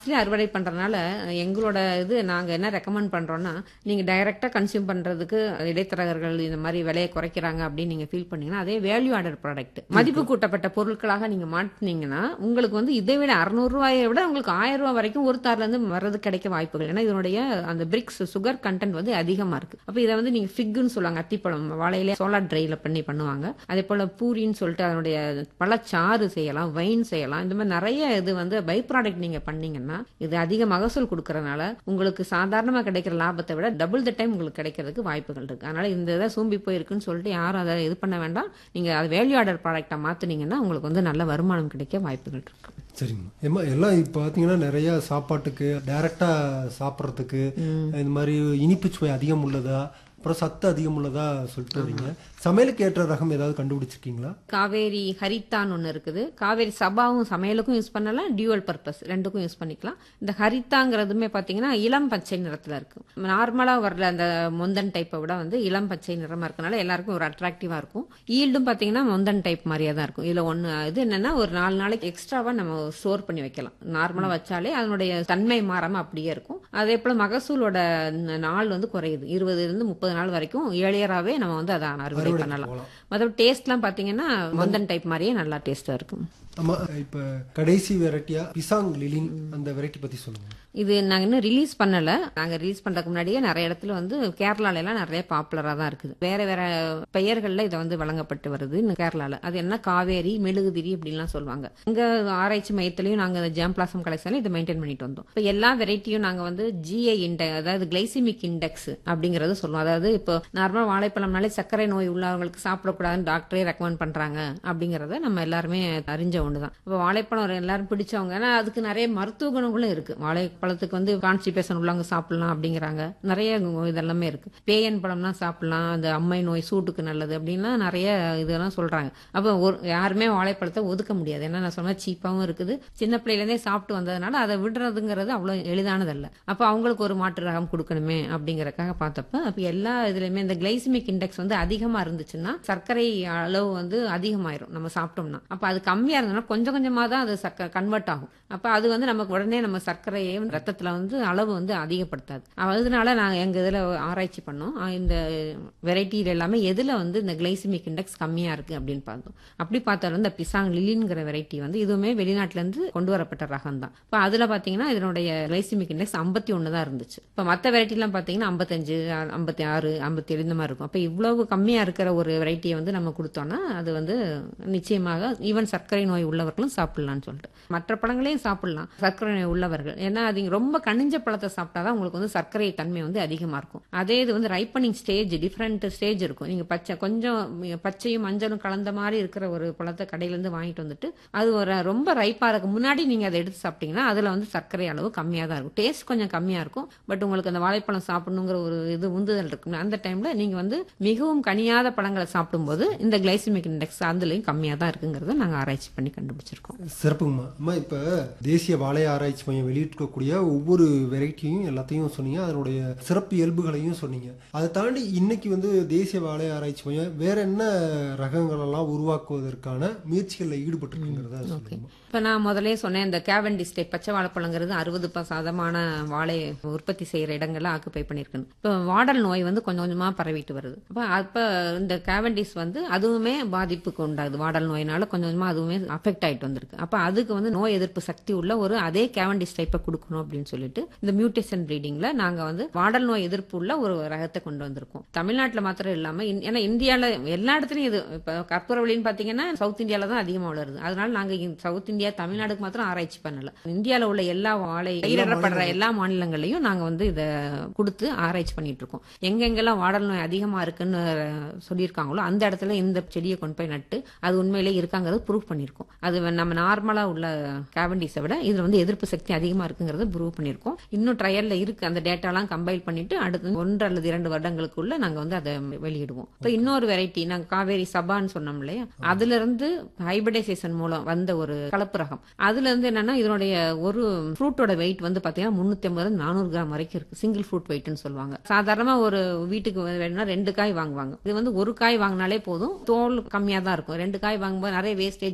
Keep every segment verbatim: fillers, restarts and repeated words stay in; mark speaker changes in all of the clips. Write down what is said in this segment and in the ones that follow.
Speaker 1: அறுவடை பண்றதுனால எங்களோட இது நாங்க என்ன ரெக்கமெண்ட் பண்றோம்னா, நீங்க டைரக்டா கன்சியூம் பண்றதுக்கு இடைத்தரகர்கள் இந்த மாதிரி விலையை குறைக்கிறாங்க அப்படின்னு நீங்க ஃபீல் பண்ணீங்கன்னா, அதே வேல்யூ ஆடட் ப்ராடக்ட் மதிப்பு கூட்டப்பட்ட பொருட்களாக நீங்க மாட்டினீங்கன்னா, உங்களுக்கு வந்து இதை விட அறுநூறு ரூபாயை விட உங்களுக்கு ஆயிரம் ரூபாய் வரைக்கும் ஒரு தார்ல இருந்து வர்றது கிடைக்க வாய்ப்புகள். ஏன்னா இதனுடைய அந்த பிரிக்ஸ் சுகர் கண்டென்ட் வந்து அதிகமா இருக்கு. அப்ப இதை வந்து நீங்க ஃபிக்குன்னு சொல்லுவாங்க, அத்திப்பழம் வாழையிலே சோலார் ட்ரைல பண்ணி பண்ணுவாங்க. அதே போல பூரின்னு சொல்லிட்டு அதனுடைய பழச்சாறு செய்யலாம், வைன் செய்யலாம். இந்த மாதிரி நிறைய இது வந்து பை ப்ராடக்ட் நீங்க பண்ணீங்கன்னா, இது அதிக மகசூல் கொடுக்கறதுனால உங்களுக்கு சாதாரணமா கிடைக்கிற லாபத்தை விட டபுள் த டைம் உங்களுக்கு கிடைக்கிறதுக்கு வாய்ப்புகள் இருக்கு. அதனால இந்த இதை சூம்பி போயிருக்குன்னு சொல்லிட்டு யாரும் அதை இது பண்ண வேண்டாம். நீங்க அது வேல்யூ ஆடர் ப்ராடக்டா மாத்துனீங்கன்னா உங்களுக்கு வந்து நல்ல வருமானம் கிடைக்க வாய்ப்புகள் இருக்கு.
Speaker 2: சரிங்க. ஏமா எல்லாம் இப்போ பார்த்தீங்கன்னா நிறைய சாப்பாட்டுக்கு டைரக்டா சாப்பிட்றதுக்கு இந்த மாதிரி இனிப்பு சுவை அதிகம் உள்ளதா, அப்புறம் சத்து அதிகம் உள்ளதா சொல்லிட்டு வரீங்க. சமையலுக்கு ஏற்ற ரகம் ஏதாவது கண்டுபிடிச்சிருக்கீங்களா?
Speaker 1: காவேரி ஹரித்தான் ஒன்று இருக்குது. காவேரி சபாவும் சமையலுக்கும் யூஸ் பண்ணலாம், டியூவல் பர்பஸ் ரெண்டுக்கும் யூஸ் பண்ணிக்கலாம். இந்த ஹரித்தாங்கிறதுமே பார்த்தீங்கன்னா இளம் பச்சை நிறத்தில் இருக்கும். நார்மலாக வர்ற அந்த முந்தன் டைப்பை விட வந்து இளம் பச்சை நிறமா இருக்கனால எல்லாருக்கும் ஒரு அட்ராக்டிவா இருக்கும். ஈல்டும் பார்த்தீங்கன்னா முந்தன் டைப் மாதிரியே தான் இருக்கும். இதில் ஒன்று இது என்னன்னா, ஒரு நாலு நாளைக்கு எக்ஸ்ட்ராவா நம்ம ஸ்டோர் பண்ணி வைக்கலாம். நார்மலாக வச்சாலே அதனுடைய தன்மை மாறாம அப்படியே இருக்கும். அதே போல மகசூலோட நாள் வந்து குறையுது. இருபதுல இருந்து முப்பது நாள் வரைக்கும் ஏழியராகவே நம்ம வந்து அதை அறுவடை பண்ணலாம். மற்றபடி டேஸ்ட்லாம் பார்த்தீங்கன்னா மந்தன் டைப் மாதிரியே நல்லா டேஸ்டா இருக்கும்.
Speaker 2: ஆமா, இப்ப கடைசி வெரைட்டியா பிசாங் லிலின் அந்த வெரைட்டி பத்தி சொல்லுங்க.
Speaker 1: இது நாங்க இன்னும் ரிலீஸ் பண்ணல. நாங்க ரிலீஸ் பண்றதுக்கு முன்னாடியே நிறைய இடத்துல வந்து கேரளால எல்லாம் நிறைய பாப்புலரா தான் இருக்குது. வேற வேற பெயர்கள்ல இதை வந்து வழங்கப்பட்டு வருது கேரளால. அது என்ன காவேரி மெழுகுதிரி அப்படின்லாம் சொல்லுவாங்க. இங்க ஆராய்ச்சி மையத்திலையும் நாங்க ஜாம் பிளாசம் கலெக்ஷன்ல இதை மெயின்டைன் பண்ணிட்டு வந்தோம். இப்போ எல்லா வெரைட்டியும் நாங்க வந்து ஜிஐ இண்டெக்ஸ், அதாவது கிளைசிமிக் இண்டெக்ஸ் அப்படிங்கறது சொல்லுவோம். அதாவது இப்போ நார்மல் வாழைப்பழம்னாலே சர்க்கரை நோய் உள்ளவங்களுக்கு சாப்பிடக்கூடாதுன்னு டாக்டரே ரெக்கமெண்ட் பண்றாங்க அப்படிங்கறத நம்ம எல்லாருமே அறிஞ்ச ஒண்ணுதான். இப்போ வாழைப்பழம் எல்லாரும் பிடிச்சவங்க, ஏன்னா அதுக்கு நிறைய மருத்துவ குணங்களும் இருக்கு. வாழைப்பழத்துக்கு வந்து கான்ஸ்டிபேஷன் உள்ளவங்க சாப்பிடலாம் அப்படிங்கிறாங்க. நிறைய இதெல்லாமே இருக்கு. பேயன் பழம்னா சாப்பிடலாம், அந்த அம்மை நோய் சூட்டுக்கு நல்லது அப்படின்னா நிறைய இதெல்லாம் சொல்றாங்க. அப்போ ஒரு யாருமே வாழைப்பழத்தை ஒதுக்க முடியாது. ஏன்னா நான் சொன்ன சீப்பாவும் இருக்குது, சின்ன பிள்ளையிலேருந்தே சாப்பிட்டு வந்ததுனால அதை விடுறதுங்கிறது அவ்வளவு எளிதானதல்ல. அப்போ அவங்களுக்கு ஒரு மாற்று ரகம் கொடுக்கணுமே அப்படிங்கறக்காக பார்த்தப்ப அப்ப எல்லா இதுலயுமே இந்த கிளைசிமிக் இண்டெக்ஸ் வந்து அதிகமா இருந்துச்சுன்னா சர்க்கரை அளவு வந்து அதிகமாயிரும் நம்ம சாப்பிட்டோம்னா. அப்ப அது கம்மியா இருந்ததுன்னா கொஞ்சம் கொஞ்சமா தான் அது கன்வெர்ட் ஆகும். அப்ப அது வந்து நமக்கு உடனே நம்ம சர்க்கரையை ரத்தத்துல வந்து அளவு வந்து அதிகப்படுத்தாது. அதனால நாங்க எங்க இதுல ஆராய்ச்சி பண்ணோம். இந்த வெரைட்டியில எல்லாமே எதுல வந்து இந்த கிளைசிமிக் இண்டெக்ஸ் கம்மியா இருக்கு அப்படின்னு பார்த்தோம். அப்படி பார்த்தாலும் இந்த பிசாங் லிலின்ங்கிற வெரைட்டி வந்து இதுவுமே வெளிநாட்டுல இருந்து கொண்டு வரப்பட்ட ரகம் தான். இப்ப அதுல பாத்தீங்கன்னா இதனுடைய கிளைசிமிக் இண்டெக்ஸ் ஐம்பத்தி ஒன்னு தான் இருந்துச்சு. இப்ப மத்த வெரைட்டி எல்லாம் பாத்தீங்கன்னா ஐம்பத்தஞ்சு ஐம்பத்தி ஆறு ஐம்பத்தி ஏழு இந்த மாதிரி இருக்கும். அப்ப இவ்வளவு கம்மியா இருக்கிற ஒரு வெரைட்டியை வந்து நம்ம கொடுத்தோம்னா அது வந்து நிச்சயமாக ஈவன் சர்க்கரை நோய் உள்ளவர்களும் சாப்பிடலாம்னு சொல்லிட்டு. மற்ற பழங்களையும் சாப்பிடலாம் சர்க்கரை நோய் உள்ளவர்கள். ஏன்னா அது ரொம்ப கனிஞ்ச பழத்தை சாப்பிட்டாதான் உங்களுக்கு வந்து சர்க்கரை தன்மை வந்து அதிகமா இருக்கும். அதே இது வந்து ரைப்பனிங் ஸ்டேஜ் டிஃபரெண்ட் ஸ்டேஜ் இருக்கும். நீங்க பச்சை கொஞ்சம் பச்சையும் மஞ்சளும் கலந்த மாதிரி இருக்கிற ஒரு பழத்தை கடையில இருந்து வாங்கிட்டு வந்துட்டு அது ஒரு ரொம்ப ரைப்பா இருக்கு முன்னாடி நீங்க அதை எடுத்து சாப்பிட்டீங்கன்னா அதுல வந்து சர்க்கரை அளவு கம்மியா தான் இருக்கும். டேஸ்ட் கொஞ்சம் கம்மியா இருக்கும். பட் உங்களுக்கு அந்த வாழைப்பழம் சாப்பிடணுங்கிற ஒரு இது உந்துதல் இருக்கும். அந்த டைம்ல நீங்க வந்து மிகவும் கனியாத பழங்களை சாப்பிடும்போது இந்த கிளைசிமிக் இண்டெக்ஸ் அதுலயும் கம்மியா தான் இருக்குங்கிறத நாங்க ஆராய்ச்சி பண்ணி கண்டுபிடிச்சிருக்கோம்.
Speaker 2: சிறப்புங்கம்மா. அம்மா, இப்ப தேசிய வாழை ஆராய்ச்சி மையம் வெளியிட்டிருக்கக்கூடிய ஒவ்வொரு வெரைட்டியும் எல்லாத்தையும் சொன்னீங்க, அதனுடைய சிறப்பு இயல்புகளையும் சொன்னீங்க. அதை தாண்டி இன்னைக்கு வந்து தேசிய வாழை ஆராய்ச்சி மையம் வேற என்ன ரகங்கள் எல்லாம் உருவாக்குவதற்கான முயற்சிகளில் ஈடுபட்டிருக்குங்கிறத சொல்லுங்க.
Speaker 1: இப்ப நான் முதலே சொன்னேன், இந்த கேவண்டிஸ் டைப் பச்சை வாழைப்பழங்கிறது அறுபது சதமான வாழை உற்பத்தி செய்யற இடங்கள்ல ஆக்குப்பை பண்ணிருக்கு. இப்ப வாடல் நோய் வந்து கொஞ்சம் கொஞ்சமா பரவிட்டு வருது. அப்ப அப்ப இந்த கேவண்டிஸ் வந்து அதுவுமே பாதிப்புக்கு உண்டாகுது. வாடல் நோயினால கொஞ்சம் கொஞ்சமா அதுவுமே அஃபெக்ட் ஆயிட்டு வந்திருக்கு. அப்ப அதுக்கு வந்து நோய் எதிர்ப்பு சக்தி உள்ள ஒரு அதே கேவண்டிஸ் டைப்பை கொடுக்கணும் அப்படின்னு சொல்லிட்டு இந்த மியூட்டேஷன் பிரீடிங்ல நாங்க வந்து வாடல் நோய் எதிர்ப்பு உள்ள ஒரு ரகத்தை கொண்டு வந்திருக்கோம். தமிழ்நாட்டுல மாத்திரம் இல்லாம ஏன்னா இந்தியால எல்லா இடத்துலயும் இது இப்ப கற்பூரவள்ளின்னு பாத்தீங்கன்னா சவுத் இந்தியால தான் அதிகமா வளருது. அதனால நாங்க சவுத் இந்தியா தமிழ்நாடுக்கு மாத்திரம் ஆராய்ச்சி பண்ணல. இந்தியால உள்ள எல்லா வாழை பயிரிடப்படுற எல்லா மாநிலங்களையும் நாங்க வந்து இத கொடுத்து ஆராய்ச்சி பண்ணிட்டு இருக்கோம். எங்கெங்கெல்லாம் வாடல் நோய் அதிகமா இருக்குன்னு சொல்லியிருக்காங்களோ அந்த இடத்துல இந்த செடியை கொண்டு போய் நட்டு அது உண்மையிலே இருக்காங்கிறது ப்ரூவ் பண்ணிருக்கோம். அது நம்ம நார்மலா உள்ள கேவண்டிஸை விட இதுல வந்து எதிர்ப்பு சக்தி அதிகமா இருக்குங்கிறத ப்ரூவ் பண்ணிருக்கோம். இன்னும் ட்ரையல்ல இருக்கு. அந்த டேட்டாலாம் கம்பைல் பண்ணிட்டு அடுத்து ஒன்று அல்லது இரண்டு வருடங்களுக்குள்ள நாங்க வந்து அதை வெளியிடுவோம். இப்ப இன்னொரு வெரைட்டி நாங்க காவேரி சபான்னு சொன்னோம் இல்லையா, அதுல இருந்து ஹைபிரிடைசேஷன் மூலம் வந்த ஒரு கலப்பு ரகம். அதுல இருந்து என்னன்னா இதனுடைய ஒரு ஃப்ரூட்டோட வெயிட் வந்து பாத்தீங்கன்னா முன்னூத்தி ஐம்பது நானூறு கிராம் வரைக்கும் இருக்கு. சிங்கிள் ஃப்ரூட் வெயிட்னு சொல்லுவாங்க. சாதாரணமா ஒரு வீட்டுக்கு வேணும்னா ரெண்டு காய் வாங்குவாங்க. இது வந்து ஒரு காய் வாங்கினாலே போதும், தோல் கம்மியா தான் இருக்கும். ரெண்டு காய் வாங்கும்போது நிறைய வேஸ்டேஜ் இருக்கும்.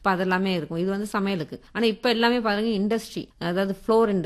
Speaker 1: இப்ப அதெல்லாமே இருக்கும். இது வந்து சமையலுக்கு. ஆனா இப்ப எல்லாமே பாருங்க இண்டஸ்ட்ரி, அதாவது ஃப்ளோர்